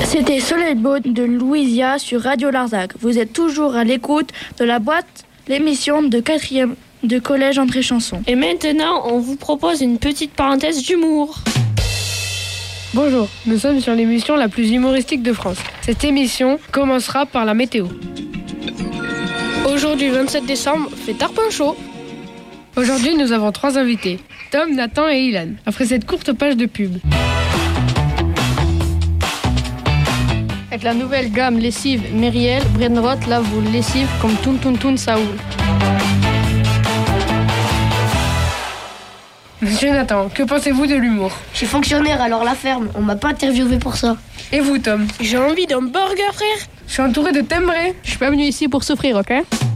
C'était Soleil Beau de Louisia sur Radio Larzac. Vous êtes toujours à l'écoute de la boîte, l'émission de 4e de collège André Chanson. Et maintenant, on vous propose une petite parenthèse d'humour. Bonjour, nous sommes sur l'émission la plus humoristique de France. Cette émission commencera par la météo. Aujourd'hui, 27 décembre, fait tarpin chaud. Aujourd'hui, nous avons 3 invités, Tom, Nathan et Ilan, après cette courte page de pub. Avec la nouvelle gamme lessive Meriel, Brainrot lave vos lessives comme Toun Saoul. Monsieur Nathan, que pensez-vous de l'humour ? Je suis fonctionnaire, alors la ferme, on m'a pas interviewé pour ça. Et vous, Tom ? J'ai envie d'un burger, frère. Je suis entouré de timbrés. Je suis pas venu ici pour souffrir, ok ?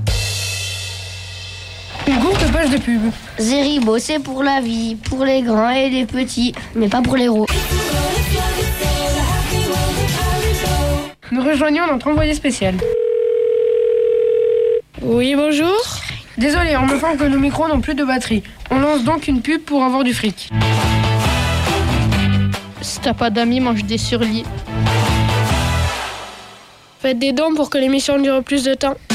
Une courte page de pub. Zeribo, c'est pour la vie, pour les grands et les petits, mais pas pour les gros. Nous rejoignons notre envoyé spécial. Oui, bonjour. Désolé, on m'informe que nos micros n'ont plus de batterie. On lance donc une pub pour avoir du fric. Si t'as pas d'amis, mange des surlits. Faites des dons pour que l'émission dure plus de temps.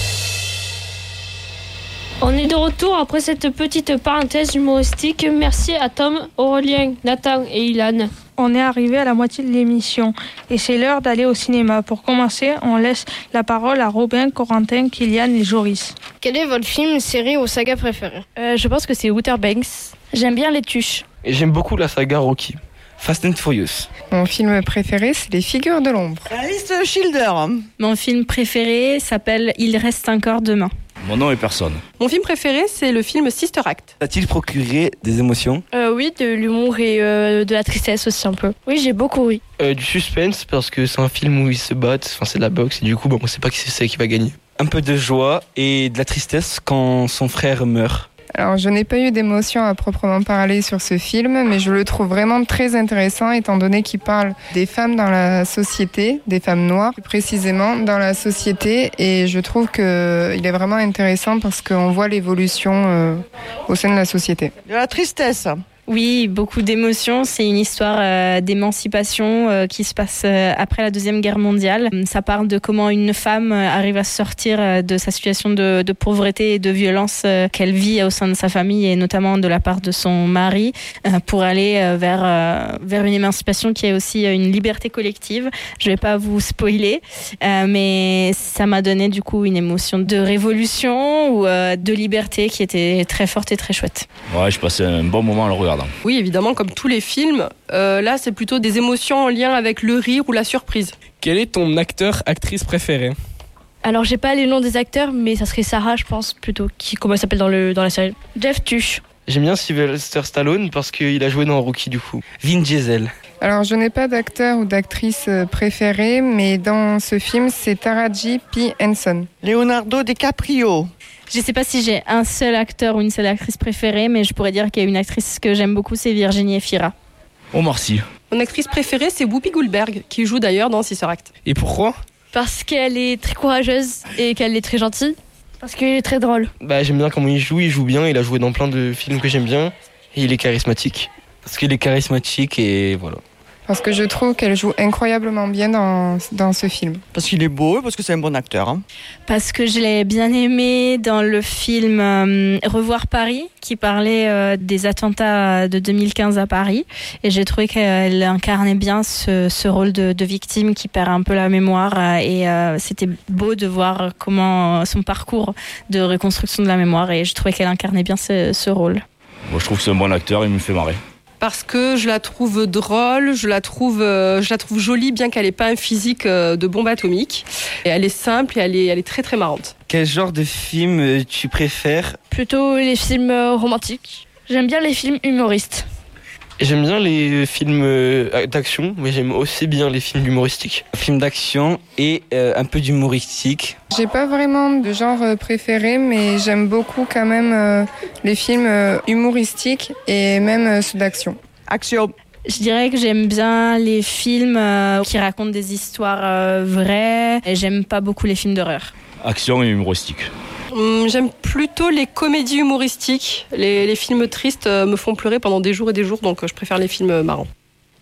On est de retour après cette petite parenthèse humoristique. Merci à Tom, Aurélien, Nathan et Ilan. On est arrivé à la moitié de l'émission et c'est l'heure d'aller au cinéma. Pour commencer, on laisse la parole à Robin, Corentin, Kylian et Joris. Quel est votre film, série ou saga préféré ? Je pense que c'est Outer Banks. J'aime bien les tuches. Et j'aime beaucoup la saga Rocky. Fast and Furious. Mon film préféré, c'est Les Figures de l'ombre. La liste Schilder. Mon film préféré s'appelle Il reste encore demain. Mon nom est personne. Mon film préféré, c'est le film Sister Act. A-t-il procuré des émotions ? Oui, de l'humour et de la tristesse aussi un peu. Oui, j'ai beaucoup ri. Du suspense, parce que c'est un film où ils se battent, c'est de la boxe, et du coup, on sait pas qui c'est qui va gagner. Un peu de joie et de la tristesse quand son frère meurt. Alors, je n'ai pas eu d'émotion à proprement parler sur ce film, mais je le trouve vraiment très intéressant étant donné qu'il parle des femmes dans la société, des femmes noires plus précisément dans la société, et je trouve qu'il est vraiment intéressant parce qu'on voit l'évolution au sein de la société. De la tristesse. Oui, beaucoup d'émotions. C'est une histoire d'émancipation qui se passe après la Deuxième Guerre mondiale. Ça parle de comment une femme arrive à sortir de sa situation de pauvreté et de violence qu'elle vit au sein de sa famille et notamment de la part de son mari pour aller vers une émancipation qui est aussi une liberté collective. Je vais pas vous spoiler, mais ça m'a donné du coup une émotion de révolution ou de liberté qui était très forte et très chouette. Ouais, je passais un bon moment à le regarder. Oui, évidemment, comme tous les films, là, c'est plutôt des émotions en lien avec le rire ou la surprise. Quel est ton acteur, actrice préféré ? Alors, j'ai pas les noms des acteurs, mais ça serait Sarah, je pense, plutôt, comment elle s'appelle dans la série. Jeff Tuch. J'aime bien Sylvester Stallone parce qu'il a joué dans Rocky du coup. Vin Diesel. Alors, je n'ai pas d'acteur ou d'actrice préférée, mais dans ce film, c'est Taraji P. Henson. Leonardo DiCaprio. Je sais pas si j'ai un seul acteur ou une seule actrice préférée, mais je pourrais dire qu'il y a une actrice que j'aime beaucoup, c'est Virginie Efira. Omar Sy. Mon actrice préférée, c'est Whoopi Goldberg, qui joue d'ailleurs dans Sister Act. Et pourquoi ? Parce qu'elle est très courageuse et qu'elle est très gentille. Parce qu'il est très drôle. J'aime bien comment il joue bien, il a joué dans plein de films que j'aime bien, et il est charismatique. Parce qu'il est charismatique et voilà. Parce que je trouve qu'elle joue incroyablement bien dans ce film. Parce qu'il est beau et parce que c'est un bon acteur. Hein. Parce que je l'ai bien aimé dans le film Revoir Paris, qui parlait des attentats de 2015 à Paris. Et j'ai trouvé qu'elle incarnait bien ce rôle de victime qui perd un peu la mémoire. Et c'était beau de voir comment son parcours de reconstruction de la mémoire. Et je trouvais qu'elle incarnait bien ce rôle. Moi, je trouve que c'est un bon acteur, il me fait marrer. Parce que je la trouve drôle, je la trouve jolie, bien qu'elle n'ait pas un physique de bombe atomique. Et elle est simple et elle est très très marrante. Quel genre de film tu préfères ? Plutôt les films romantiques. J'aime bien les films humoristes. J'aime bien les films d'action, mais j'aime aussi bien les films humoristiques. Films d'action et un peu d'humoristique. J'ai pas vraiment de genre préféré, mais j'aime beaucoup quand même les films humoristiques et même ceux d'action. Action. Je dirais que j'aime bien les films qui racontent des histoires vraies et j'aime pas beaucoup les films d'horreur. Action et humoristique. J'aime plutôt les comédies humoristiques. Les films tristes me font pleurer pendant des jours et des jours, donc je préfère les films marrants.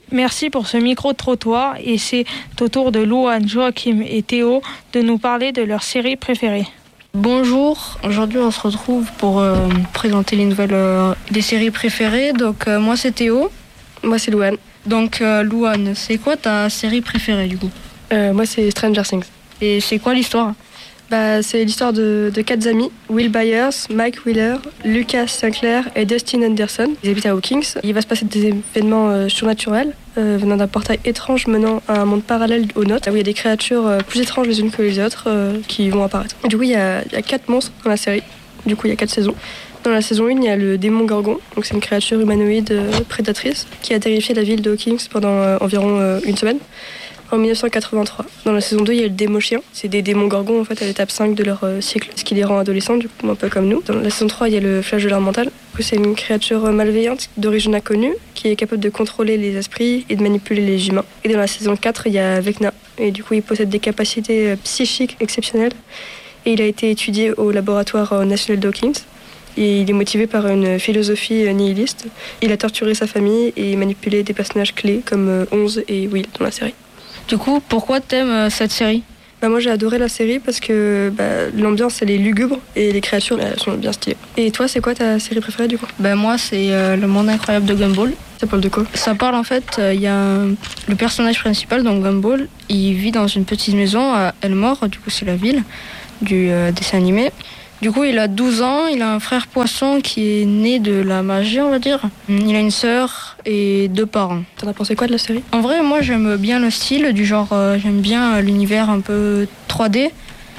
Merci pour ce micro-trottoir et c'est au tour de Louane, Joachim et Théo de nous parler de leur série préférée. Bonjour, aujourd'hui on se retrouve pour présenter les nouvelles des séries préférées. Donc moi c'est Théo. Moi c'est Louane. Donc Louane, c'est quoi ta série préférée du coup? Moi c'est Stranger Things. Et c'est quoi l'histoire? C'est l'histoire de 4 amis, Will Byers, Mike Wheeler, Lucas Sinclair et Dustin Anderson. Ils habitent à Hawkins. Il va se passer des événements surnaturels venant d'un portail étrange menant à un monde parallèle au nôtre, où il y a des créatures plus étranges les unes que les autres qui vont apparaître. Et du coup, il y a 4 monstres dans la série. Du coup, il y a 4 saisons. Dans la saison 1, il y a le démon Gorgon, donc c'est une créature humanoïde prédatrice qui a terrifié la ville de Hawkins pendant environ une semaine. En 1983. Dans la saison 2, il y a le démo-chien. C'est des démons gorgons en fait, à l'étape 5 de leur cycle, ce qui les rend adolescents, du coup, un peu comme nous. Dans la saison 3, il y a le flash de l'art mental. C'est une créature malveillante d'origine inconnue qui est capable de contrôler les esprits et de manipuler les humains. Et dans la saison 4, il y a Vecna. Et du coup, il possède des capacités psychiques exceptionnelles. Et il a été étudié au laboratoire national d'Hawkins. Et il est motivé par une philosophie nihiliste. Il a torturé sa famille et manipulé des personnages clés comme 11 et Will dans la série. Du coup, pourquoi t'aimes cette série? Moi j'ai adoré la série parce que l'ambiance elle est lugubre et les créatures elles sont bien stylées. Et toi c'est quoi ta série préférée du coup? Moi c'est Le Monde Incroyable de Gumball. Ça parle de quoi? Ça parle en fait, il y a le personnage principal dans Gumball, il vit dans une petite maison à Elmore, du coup c'est la ville du dessin animé. Du coup, il a 12 ans, il a un frère poisson qui est né de la magie, on va dire. Il a une sœur et 2 parents. T'en as pensé quoi de la série? En vrai, moi, j'aime bien le style, du genre, j'aime bien l'univers un peu 3D.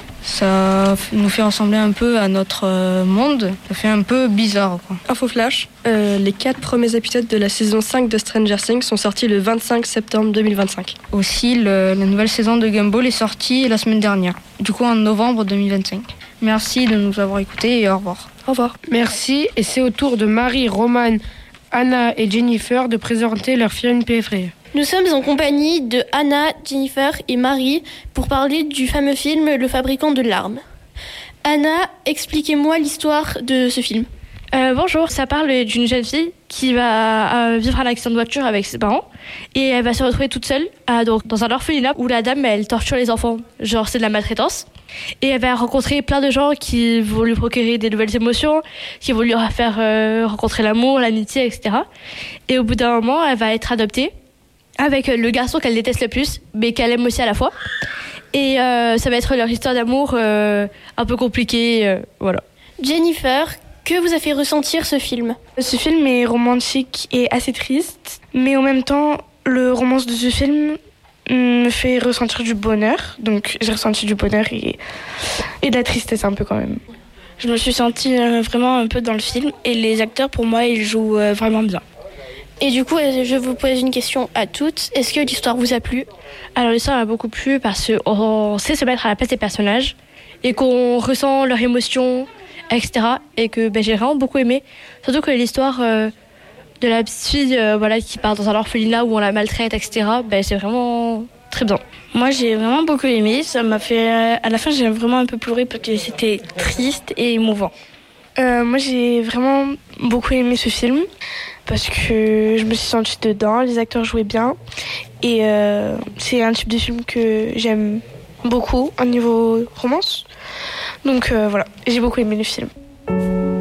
Ça nous fait ressembler un peu à notre monde. Ça fait un peu bizarre, quoi. Info flash, les 4 premiers épisodes de la saison 5 de Stranger Things sont sortis le 25 septembre 2025. Aussi, la nouvelle saison de Gumball est sortie la semaine dernière. Du coup, en novembre 2025. Merci de nous avoir écoutés et au revoir. Au revoir. Merci, et c'est au tour de Marie, Romane, Anna et Jennifer de présenter leur film préféré. Nous sommes en compagnie de Anna, Jennifer et Marie pour parler du fameux film Le Fabricant de larmes. Anna, expliquez-moi l'histoire de ce film. Bonjour, ça parle d'une jeune fille qui va vivre un accident de voiture avec ses parents et elle va se retrouver toute seule dans un orphelinat où la dame elle torture les enfants, genre c'est de la maltraitance. Et elle va rencontrer plein de gens qui vont lui procurer des nouvelles émotions, qui vont lui faire rencontrer l'amour, l'amitié, etc. Et au bout d'un moment, elle va être adoptée avec le garçon qu'elle déteste le plus, mais qu'elle aime aussi à la fois. Et ça va être leur histoire d'amour un peu compliquée, voilà. Jennifer, que vous a fait ressentir ce film? Ce film est romantique et assez triste, mais en même temps, le romance de ce film me fait ressentir du bonheur. Donc j'ai ressenti du bonheur et de la tristesse un peu quand même. Je me suis sentie vraiment un peu dans le film et les acteurs pour moi ils jouent vraiment bien. Et du coup, je vous pose une question à toutes. Est-ce que l'histoire vous a plu? Alors l'histoire m'a beaucoup plu parce qu'on sait se mettre à la place des personnages et qu'on ressent leurs émotions, etc. Et que j'ai vraiment beaucoup aimé. Surtout que l'histoire de la petite fille qui part dans un orphelinat où on la maltraite, etc. C'est vraiment très bien. Moi j'ai vraiment beaucoup aimé. Ça m'a fait... à la fin j'ai vraiment un peu pleuré parce que c'était triste et émouvant. Moi j'ai vraiment beaucoup aimé ce film parce que je me suis sentie dedans, les acteurs jouaient bien et c'est un type de film que j'aime beaucoup au niveau romance. Donc voilà, j'ai beaucoup aimé le film.